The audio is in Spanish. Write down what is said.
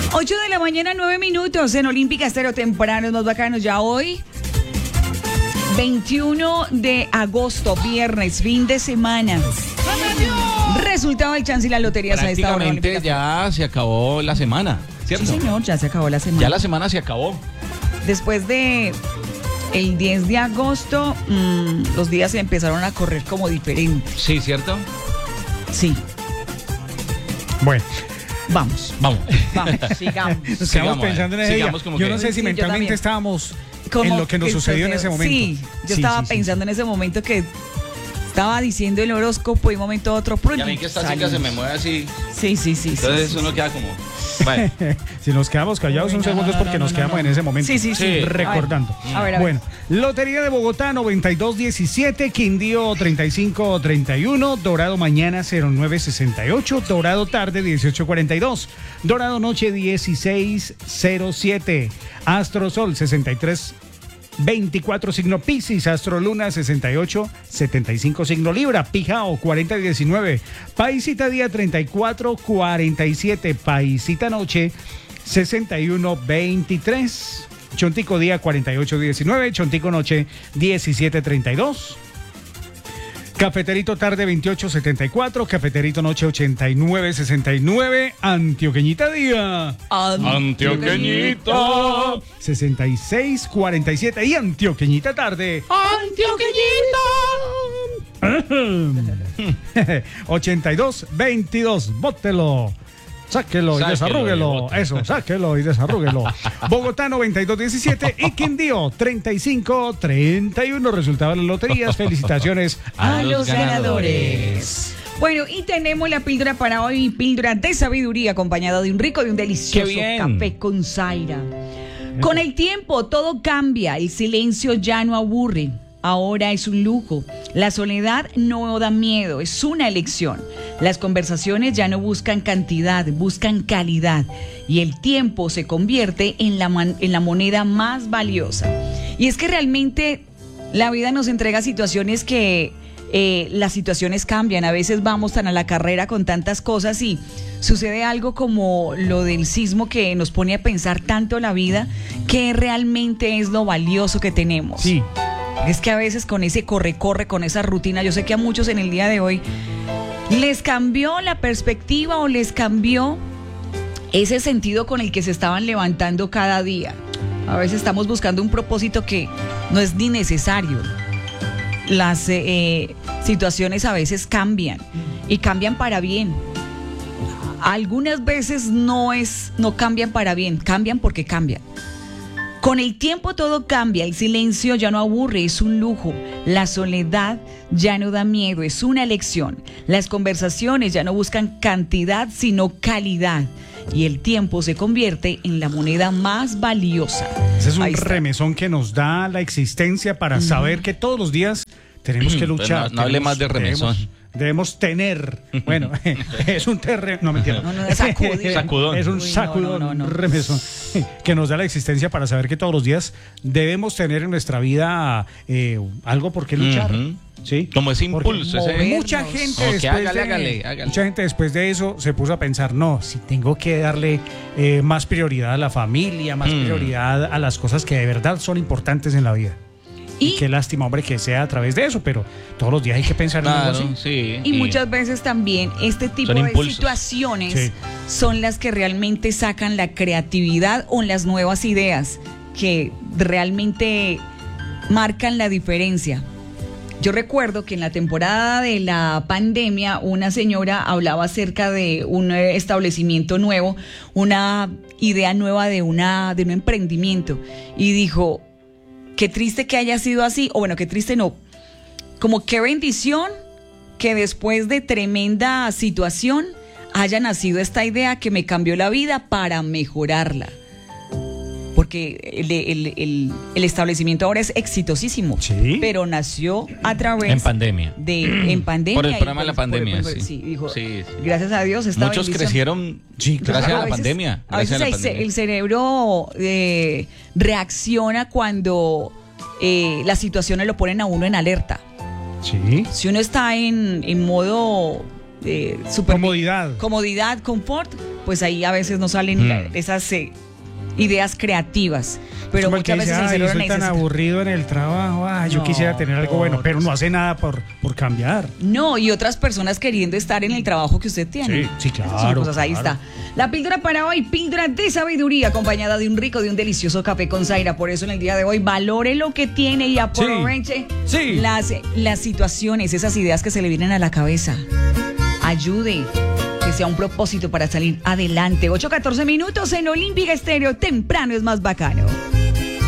8 de la mañana, 9 minutos en Olímpica Estéreo, tempranos más bacanos ya hoy. 21 de agosto, viernes, fin de semana. Resultado del chance y las loterías a esta hora. Prácticamente ya se acabó la semana, ¿cierto? Sí, señor, ya se acabó la semana. Ya la semana se acabó. Después de el 10 de agosto, los días se empezaron a correr como diferentes. Sí, ¿cierto? Sí. Bueno. Vamos, sigamos. Nos quedamos pensando en ese día. Yo no sé si mentalmente estábamos en lo que nos sucedió en ese momento. Sí, yo estaba pensando en ese momento que estaba diciendo el horóscopo y un momento a otro. Y a mí que esta chica se me mueve así. Sí. Entonces uno queda como... Bueno. Si nos quedamos callados un segundo es porque nos quedamos en ese momento. Sí. Recordando. A ver. Bueno, Lotería de Bogotá 9217, Quindío 3531, Dorado mañana 0968, Dorado tarde 1842, Dorado noche 1607, Astro Sol 6324 signo Piscis, Astro Luna 6875 signo Libra, Pijao 4019, Paisita día 3447, Paisita noche 6123, Chontico día 4819, Chontico noche 1732. Cafeterito tarde 2874, Cafeterito noche 8969, Antioqueñita día. Antioqueñita 6647 y Antioqueñita tarde. Antioqueñita 8222, bótelo. Sáquelo y desarrúguelo. Eso, sáquelo y desarrúguelo. Bogotá 9217 y Quindío 3531. Resultado de las loterías. Felicitaciones a los ganadores. Bueno, y tenemos la píldora para hoy, píldora de sabiduría, acompañada de un delicioso café con Zaira. Con el tiempo todo cambia, el silencio ya no aburre. Ahora es un lujo. La soledad no da miedo, es una elección. Las conversaciones ya no buscan cantidad, buscan calidad. Y el tiempo se convierte en la moneda más valiosa. Y es que realmente la vida nos entrega situaciones que las situaciones cambian. A veces vamos tan a la carrera con tantas cosas y sucede algo como lo del sismo que nos pone a pensar tanto la vida, que realmente es lo valioso que tenemos. Sí. Es que a veces con ese corre, con esa rutina, yo sé que a muchos en el día de hoy les cambió la perspectiva o les cambió ese sentido con el que se estaban levantando cada día. A veces estamos buscando un propósito que no es ni necesario. Las situaciones a veces cambian y cambian para bien. Algunas veces no cambian para bien, cambian porque cambian. Con el tiempo todo cambia, el silencio ya no aburre, es un lujo. La soledad ya no da miedo, es una elección. Las conversaciones ya no buscan cantidad, sino calidad. Y el tiempo se convierte en la moneda más valiosa. Ese es un remesón que nos da la existencia para saber que todos los días tenemos que luchar. No hable más de remesón. Debemos tener, bueno, es un no mentira. No, es sacudón. Es un sacudón, remesón, que nos da la existencia para saber que todos los días debemos tener en nuestra vida algo por qué luchar. ¿Sí? Como ese impulso. Mucha gente hágale. Mucha gente después de eso se puso a pensar, no, si tengo que darle más prioridad a la familia, más prioridad a las cosas que de verdad son importantes en la vida. Y qué lástima, hombre, que sea a través de eso, pero todos los días hay que pensar en algo así. Sí, y muchas veces también este tipo de situaciones son las que realmente sacan la creatividad o las nuevas ideas que realmente marcan la diferencia. Yo recuerdo que en la temporada de la pandemia una señora hablaba acerca de un establecimiento nuevo, una idea nueva de un emprendimiento, y dijo: qué triste que haya sido así, o bueno, qué triste no, como qué bendición que después de tremenda situación haya nacido esta idea que me cambió la vida para mejorarla. Porque el establecimiento ahora es exitosísimo, pero nació a través en pandemia. En pandemia. Por el programa de la pandemia, dijo, gracias a Dios. Muchos crecieron gracias a la pandemia. A veces el cerebro reacciona cuando las situaciones lo ponen a uno en alerta. Sí. Si uno está en modo comodidad, confort, pues ahí a veces no salen esas ideas creativas. Pero muchas veces el cerebro necesita. Tan aburrido en el trabajo, yo quisiera tener algo bueno, pero no hace nada por cambiar. No, y otras personas queriendo estar en el trabajo que usted tiene. Sí, claro. Cosas, ahí está. La píldora para hoy, píldora de sabiduría, acompañada de un delicioso café con Zaira. Por eso en el día de hoy, valore lo que tiene y aproveche las situaciones, esas ideas que se le vienen a la cabeza. Ayude. Que sea un propósito para salir adelante. 8:14 en Olímpica Estéreo. Temprano es más bacano.